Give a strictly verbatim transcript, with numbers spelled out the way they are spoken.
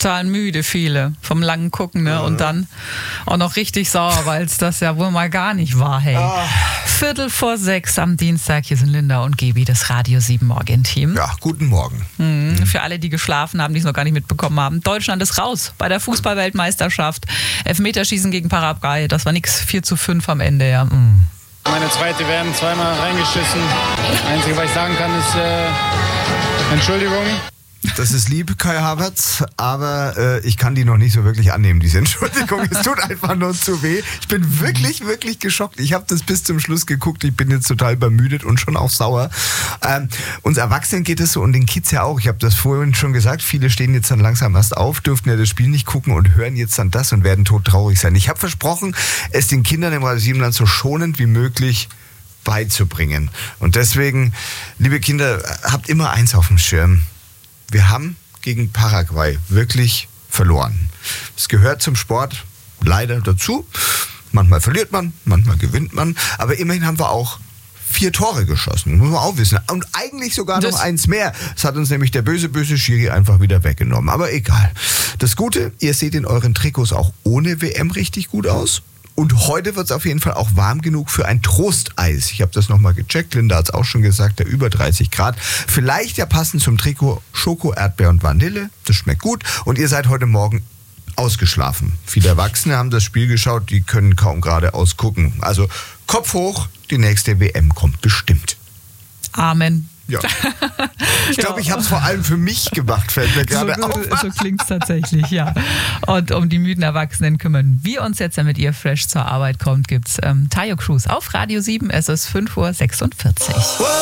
total müde, viele, vom langen Gucken, ne? Und dann auch noch richtig sauer, weil es das ja wohl mal gar nicht war, hey. Ah. Viertel vor sechs am Dienstag, hier sind Linda und Gebi, das Radio sieben Morgen-Team. Ja, guten Morgen. Mhm. Für alle, die geschlafen haben, die es noch gar nicht mitbekommen haben. Deutschland ist raus bei der Fußball-Weltmeisterschaft. Elfmeterschießen gegen Paraguay, das war nix, vier zu fünf am Ende, ja. Mhm. Meine zweite W M, zweimal reingeschissen. Das Einzige, was ich sagen kann, ist äh, Entschuldigung. Das ist lieb, Kai Havertz, aber äh, ich kann die noch nicht so wirklich annehmen, diese Entschuldigung. Es tut einfach nur zu weh. Ich bin wirklich, wirklich geschockt. Ich habe das bis zum Schluss geguckt. Ich bin jetzt total übermüdet und schon auch sauer. Ähm, uns Erwachsenen geht es so und den Kids ja auch. Ich habe das vorhin schon gesagt. Viele stehen jetzt dann langsam erst auf, dürften ja das Spiel nicht gucken und hören jetzt dann das und werden todtraurig sein. Ich habe versprochen, es den Kindern im Radio Siebenland so schonend wie möglich beizubringen. Und deswegen, liebe Kinder, habt immer eins auf dem Schirm. Wir haben gegen Paraguay wirklich verloren. Es gehört zum Sport leider dazu. Manchmal verliert man, manchmal gewinnt man. Aber immerhin haben wir auch vier Tore geschossen. Muss man auch wissen. Und eigentlich sogar Das noch eins mehr. Das hat uns nämlich der böse, böse Schiri einfach wieder weggenommen. Aber egal. Das Gute, ihr seht in euren Trikots auch ohne W M richtig gut aus. Und heute wird es auf jeden Fall auch warm genug für ein Trosteis. Ich habe das nochmal gecheckt. Linda hat es auch schon gesagt, der über dreißig Grad. Vielleicht ja passend zum Trikot Schoko, Erdbeer und Vanille. Das schmeckt gut. Und ihr seid heute Morgen ausgeschlafen. Viele Erwachsene haben das Spiel geschaut, die können kaum geradeaus gucken. Also Kopf hoch, die nächste W M kommt bestimmt. Amen. Ja. Ich glaube, ich habe es vor allem für mich gemacht, fällt mir gerade so, auf. So klingt es tatsächlich, ja. Und um die müden Erwachsenen kümmern wir uns jetzt, damit ihr fresh zur Arbeit kommt, gibt's ähm, Tayo Cruz auf Radio sieben. Es ist fünf Uhr sechsundvierzig.